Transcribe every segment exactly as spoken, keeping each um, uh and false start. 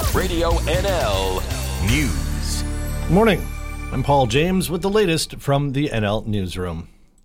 Radio N L News. Good morning. I'm Paul James with the latest from the N L Newsroom.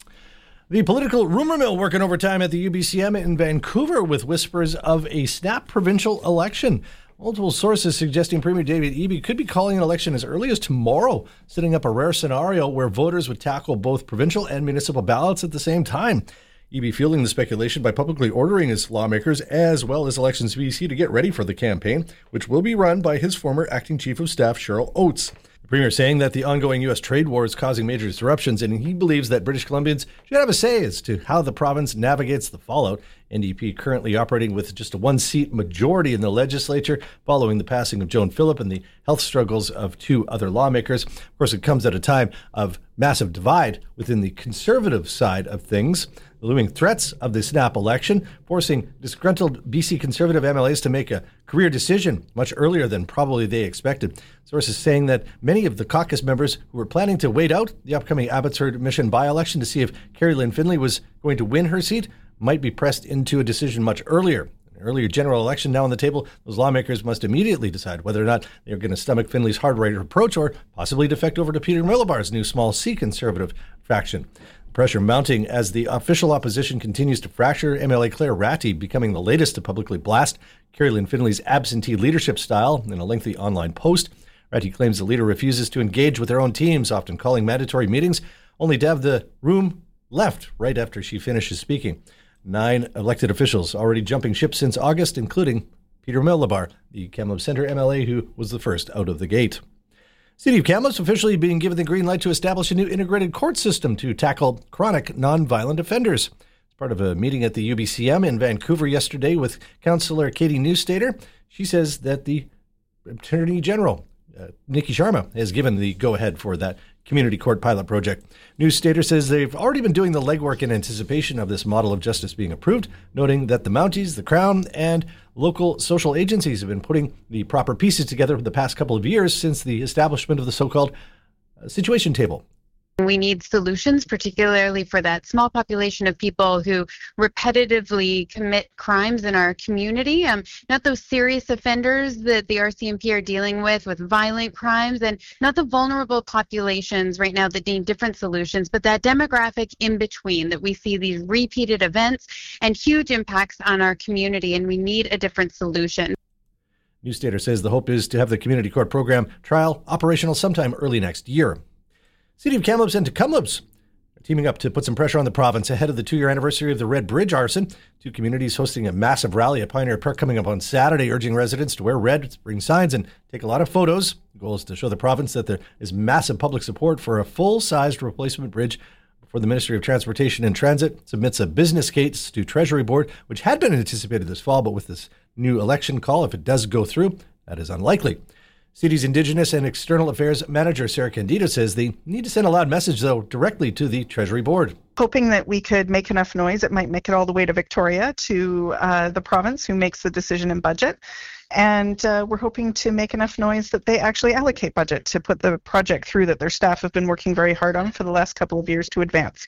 The political rumor mill working overtime at the U B C M in Vancouver with whispers of a snap provincial election. Multiple sources suggesting Premier David Eby could be calling an election as early as tomorrow, setting up a rare scenario where voters would tackle both provincial and municipal ballots at the same time. Eby fueling the speculation by publicly ordering his lawmakers as well as Elections B C to get ready for the campaign, which will be run by his former acting chief of staff, Cheryl Oates. The Premier saying that the ongoing U S trade war is causing major disruptions, and he believes that British Columbians should have a say as to how the province navigates the fallout. N D P currently operating with just a one-seat majority in the legislature following the passing of Joan Phillip and the health struggles of two other lawmakers. Of course, it comes at a time of massive divide within the Conservative side of things. The looming threats of the snap election, forcing disgruntled B C Conservative M L As to make a career decision much earlier than probably they expected. Sources saying that many of the caucus members who were planning to wait out the upcoming Abbotsford Mission by-election to see if Carrie Lynn Finlay was going to win her seat might be pressed into a decision much earlier. An earlier general election now on the table, those lawmakers must immediately decide whether or not they're going to stomach Finlay's hard-right approach or possibly defect over to Peter Milobar's new small C Conservative faction. Pressure mounting as the official opposition continues to fracture, M L A Claire Ratti becoming the latest to publicly blast Carrie Lynn Finlay's absentee leadership style in a lengthy online post. Ratti claims the leader refuses to engage with their own teams, often calling mandatory meetings, only to have the room left right after she finishes speaking. Nine elected officials already jumping ship since August, including Peter Milobar, the Kamloops Centre M L A who was the first out of the gate. City of Kamloops officially being given the green light to establish a new integrated court system to tackle chronic nonviolent offenders. As part of a meeting at the U B C M in Vancouver yesterday with Councillor Katie Newstater, she says that the Attorney General, uh, Nikki Sharma, has given the go-ahead for that community court pilot project. Newstater says they've already been doing the legwork in anticipation of this model of justice being approved, noting that the Mounties, the Crown, and local social agencies have been putting the proper pieces together for the past couple of years since the establishment of the so-called uh, situation table. We need solutions, particularly for that small population of people who repetitively commit crimes in our community. Um, not those serious offenders that the R C M P are dealing with, with violent crimes, and not the vulnerable populations right now that need different solutions, but that demographic in between, that we see these repeated events and huge impacts on our community, and we need a different solution. Newstater says the hope is to have the community court program trial operational sometime early next year. City of Kamloops and Tecumloops are teaming up to put some pressure on the province ahead of the two-year anniversary of the Red Bridge arson. Two communities hosting a massive rally at Pioneer Park coming up on Saturday, urging residents to wear red, bring signs, and take a lot of photos. The goal is to show the province that there is massive public support for a full-sized replacement bridge before the Ministry of Transportation and Transit submits a business case to Treasury Board, which had been anticipated this fall, but with this new election call, if it does go through, that is unlikely. City's Indigenous and External Affairs Manager, Sarah Candido, says they need to send a loud message, though, directly to the Treasury Board. Hoping that we could make enough noise, it might make it all the way to Victoria, to uh, the province, who makes the decision in budget. And uh, we're hoping to make enough noise that they actually allocate budget to put the project through that their staff have been working very hard on for the last couple of years to advance.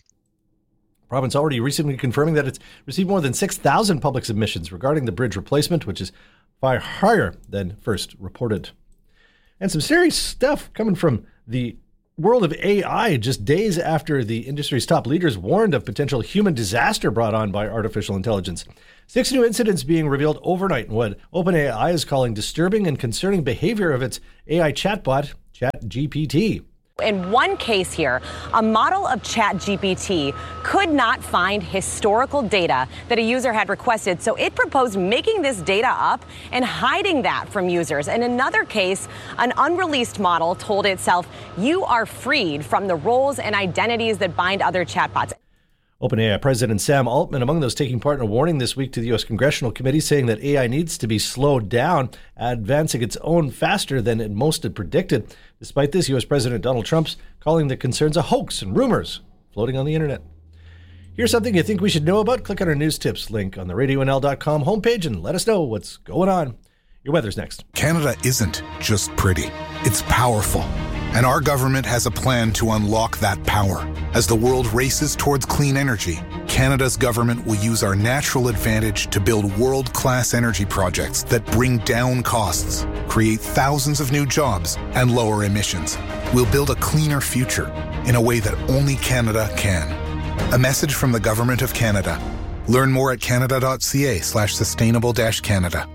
The province already recently confirming that it's received more than six thousand public submissions regarding the bridge replacement, which is far higher than first reported. And some serious stuff coming from the world of A I just days after the industry's top leaders warned of potential human disaster brought on by artificial intelligence. Six new incidents being revealed overnight in what OpenAI is calling disturbing and concerning behavior of its A I chatbot, ChatGPT. In one case here, a model of ChatGPT could not find historical data that a user had requested, so it proposed making this data up and hiding that from users. In another case, an unreleased model told itself, "You are freed from the roles and identities that bind other chatbots." OpenAI President Sam Altman among those taking part in a warning this week to the U S Congressional Committee, saying that A I needs to be slowed down, advancing its own faster than it most had predicted. Despite this, U S President Donald Trump's calling the concerns a hoax and rumors floating on the internet. Here's something you think we should know about. Click on our news tips link on the radio n l dot com homepage and let us know what's going on. Your weather's next. Canada isn't just pretty, it's powerful. And our government has a plan to unlock that power. As the world races towards clean energy, Canada's government will use our natural advantage to build world-class energy projects that bring down costs, create thousands of new jobs and lower emissions. We'll build a cleaner future in a way that only Canada can. A message from the Government of Canada. Learn more at canada.ca slash sustainable dash Canada.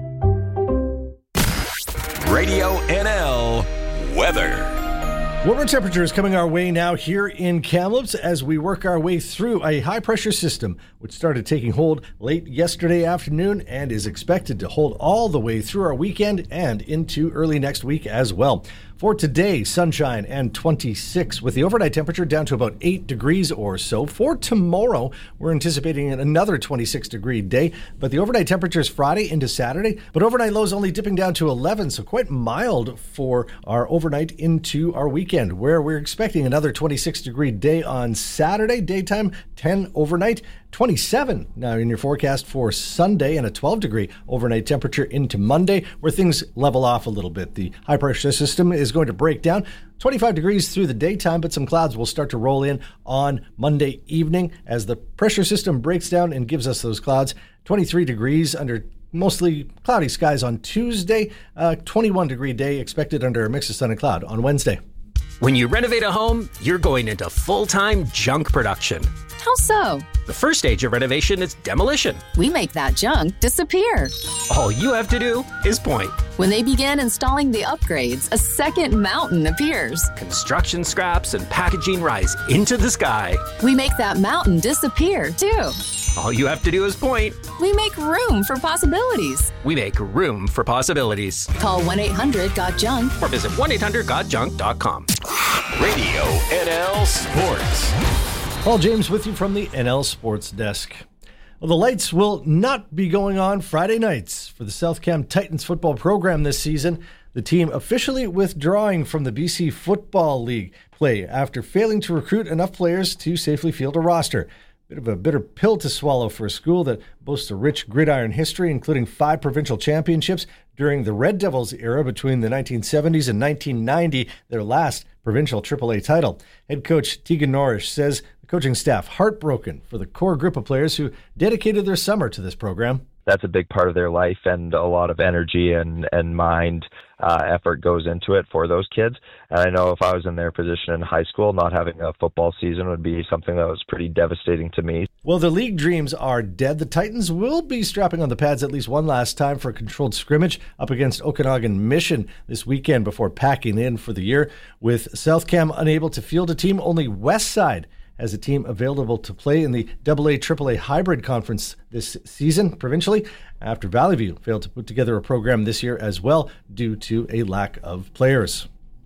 Radio N L weather. Warmer temperatures coming our way now here in Kamloops as we work our way through a high-pressure system which started taking hold late yesterday afternoon and is expected to hold all the way through our weekend and into early next week as well. For today, sunshine and twenty-six with the overnight temperature down to about eight degrees or so. For tomorrow, we're anticipating another twenty-six degree day, but the overnight temperature is Friday into Saturday, but overnight lows only dipping down to eleven, so quite mild for our overnight into our weekend, where we're expecting another twenty-six degree day on Saturday, daytime ten overnight, twenty-seven now in your forecast for Sunday, and a twelve degree overnight temperature into Monday, where things level off a little bit. The high pressure system is going to break down. twenty-five degrees through the daytime, but some clouds will start to roll in on Monday evening as the pressure system breaks down and gives us those clouds. twenty-three degrees under mostly cloudy skies on Tuesday. Uh, twenty-one degree day expected under a mix of sun and cloud on Wednesday. When you renovate a home, you're going into full-time junk production. How so? The first stage of renovation is demolition. We make that junk disappear. All you have to do is point. When they begin installing the upgrades, a second mountain appears. Construction scraps and packaging rise into the sky. We make that mountain disappear, too. All you have to do is point. We make room for possibilities. We make room for possibilities. Call one eight hundred got junk or visit one eight hundred got junk dot com. Radio N L Sports. Paul James with you from the N L Sports Desk. Well, the lights will not be going on Friday nights for the South Cam Titans football program this season. The team officially withdrawing from the B C Football League play after failing to recruit enough players to safely field a roster. Bit of a bitter pill to swallow for a school that boasts a rich gridiron history, including five provincial championships during the Red Devils era between the nineteen seventies and nineteen ninety, their last provincial triple A title. Head coach Tegan Norrish says the coaching staff heartbroken for the core group of players who dedicated their summer to this program. That's a big part of their life, and a lot of energy and, and mind uh, effort goes into it for those kids. And I know if I was in their position in high school, not having a football season would be something that was pretty devastating to me. Well, the league dreams are dead. The Titans will be strapping on the pads at least one last time for a controlled scrimmage up against Okanagan Mission this weekend before packing in for the year. With South Cam unable to field a team, only Westside has a team available to play in the double A triple A hybrid conference this season provincially, after Valley View failed to put together a program this year as well due to a lack of players.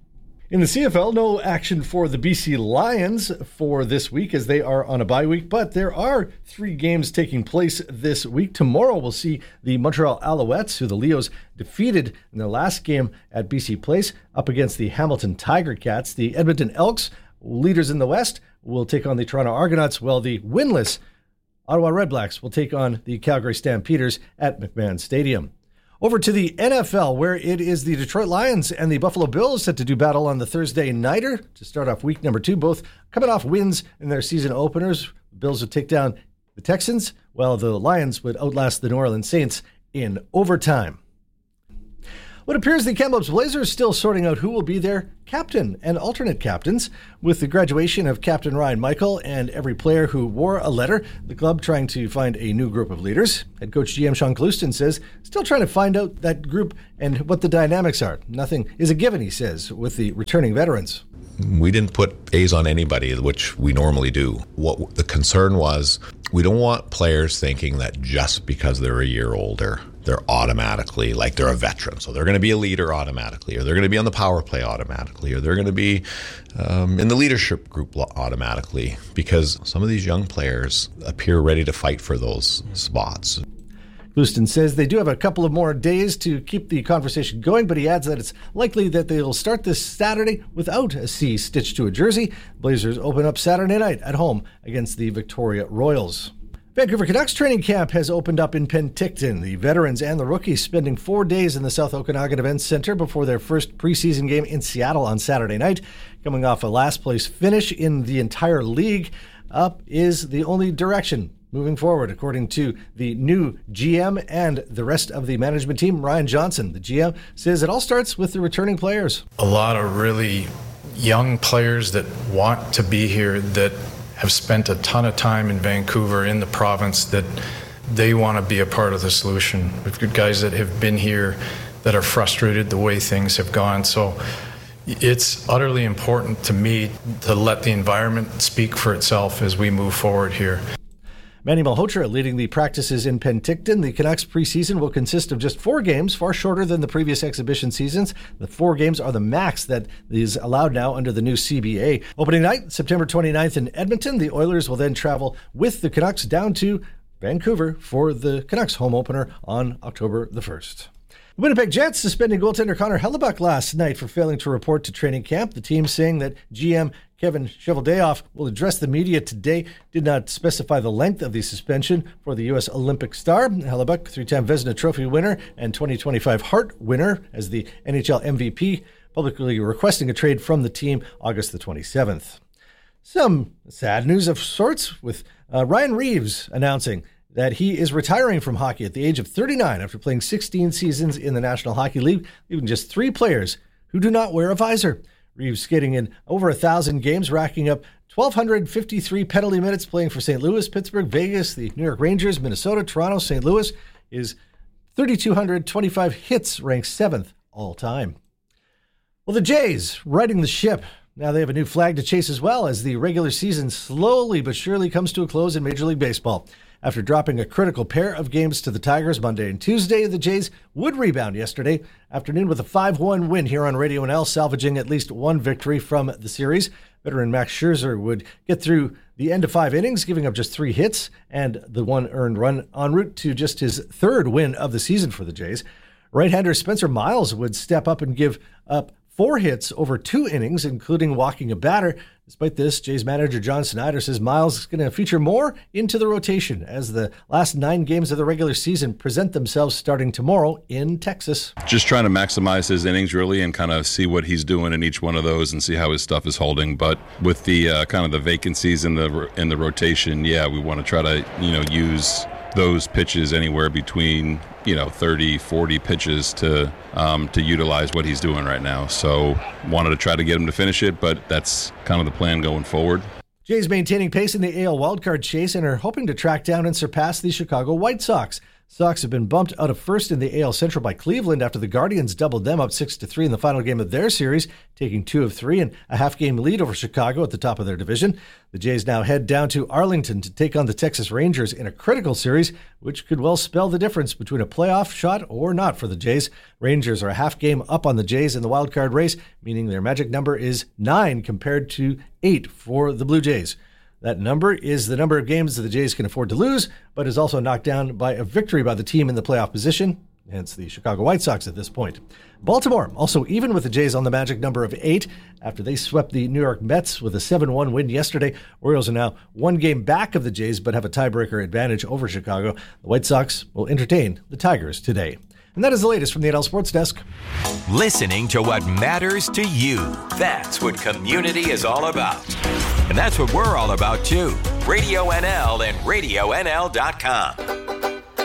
In the C F L, no action for the B C Lions for this week as they are on a bye week, but there are three games taking place this week. Tomorrow we'll see the Montreal Alouettes, who the Leos defeated in their last game at B C Place, up against the Hamilton Tiger Cats. The Edmonton Elks, leaders in the West, will take on the Toronto Argonauts, while the winless Ottawa Redblacks will take on the Calgary Stampeders at McMahon Stadium. Over to the N F L, where it is the Detroit Lions and the Buffalo Bills set to do battle on the Thursday nighter to start off week number two, both coming off wins in their season openers. The Bills would take down the Texans, while the Lions would outlast the New Orleans Saints in overtime. What appears the Kamloops Blazers still sorting out who will be their captain and alternate captains. With the graduation of Captain Ryan Michael and every player who wore a letter, the club trying to find a new group of leaders. Head coach G M Sean Clouston says, still trying to find out that group and what the dynamics are. Nothing is a given, he says, with the returning veterans. We didn't put A's on anybody, which we normally do. What the concern was, we don't want players thinking that just because they're a year older, they're automatically, like they're a veteran. So they're going to be a leader automatically, or they're going to be on the power play automatically, or they're going to be um, in the leadership group automatically, because some of these young players appear ready to fight for those spots. Clouston says they do have a couple of more days to keep the conversation going, but he adds that it's likely that they'll start this Saturday without a C stitched to a jersey. Blazers open up Saturday night at home against the Victoria Royals. Vancouver Canucks training camp has opened up in Penticton. The veterans and the rookies spending four days in the South Okanagan Events Center before their first preseason game in Seattle on Saturday night. Coming off a last-place finish in the entire league, up is the only direction moving forward, according to the new G M and the rest of the management team. Ryan Johnson, the G M, says it all starts with the returning players. A lot of really young players that want to be here, that have spent a ton of time in Vancouver, in the province, that they want to be a part of the solution. We've got guys that have been here that are frustrated the way things have gone. So it's utterly important to me to let the environment speak for itself as we move forward here. Manny Malhotra leading the practices in Penticton. The Canucks preseason will consist of just four games, far shorter than the previous exhibition seasons. The four games are the max that is allowed now under the new C B A. Opening night, September twenty-ninth in Edmonton. The Oilers will then travel with the Canucks down to Vancouver for the Canucks home opener on October the first. The Winnipeg Jets suspending goaltender Connor Hellebuyck last night for failing to report to training camp. The team saying that G M Kevin Cheveldayoff will address the media today. Did not specify the length of the suspension for the U S Olympic star. Hellebuyck, three-time Vezina Trophy winner and twenty twenty-five Hart winner as the N H L M V P, publicly requesting a trade from the team August the twenty-seventh. Some sad news of sorts with uh, Ryan Reeves announcing that he is retiring from hockey at the age of thirty-nine after playing sixteen seasons in the National Hockey League, leaving just three players who do not wear a visor. Reeves skating in over one thousand games, racking up one thousand two hundred fifty-three penalty minutes, playing for Saint Louis, Pittsburgh, Vegas, the New York Rangers, Minnesota, Toronto, Saint Louis. His three thousand two hundred twenty-five hits ranks seventh all time. Well, the Jays riding the ship. Now they have a new flag to chase as well as the regular season slowly but surely comes to a close in Major League Baseball. After dropping a critical pair of games to the Tigers Monday and Tuesday, the Jays would rebound yesterday afternoon with a five one win here on Radio N L, salvaging at least one victory from the series. Veteran Max Scherzer would get through the end of five innings, giving up just three hits and the one earned run, en route to just his third win of the season for the Jays. Right-hander Spencer Miles would step up and give up four hits over two innings, including walking a batter. Despite this, Jays manager John Snyder says Miles is going to feature more into the rotation as the last nine games of the regular season present themselves starting tomorrow in Texas. Just trying to maximize his innings, really, and kind of see what he's doing in each one of those and see how his stuff is holding. But with the uh, kind of the vacancies in the in the rotation, yeah, we want to try to, you know, use those pitches anywhere between, you know, thirty, forty pitches to um, to utilize what he's doing right now. So wanted to try to get him to finish it, but that's kind of the plan going forward. Jays maintaining pace in the A L wildcard chase and are hoping to track down and surpass the Chicago White Sox. Sox have been bumped out of first in the A L Central by Cleveland after the Guardians doubled them up six to three in the final game of their series, taking two of three and a half-game lead over Chicago at the top of their division. The Jays now head down to Arlington to take on the Texas Rangers in a critical series, which could well spell the difference between a playoff shot or not for the Jays. Rangers are a half game up on the Jays in the wildcard race, meaning their magic number is nine compared to eight for the Blue Jays. That number is the number of games that the Jays can afford to lose, but is also knocked down by a victory by the team in the playoff position, hence the Chicago White Sox at this point. Baltimore also even with the Jays on the magic number of eight after they swept the New York Mets with a seven one win yesterday. Orioles are now one game back of the Jays, but have a tiebreaker advantage over Chicago. The White Sox will entertain the Tigers today. And that is the latest from the N L Sports Desk. Listening to what matters to you. That's what community is all about. And that's what we're all about, too. Radio N L and radio N L dot com.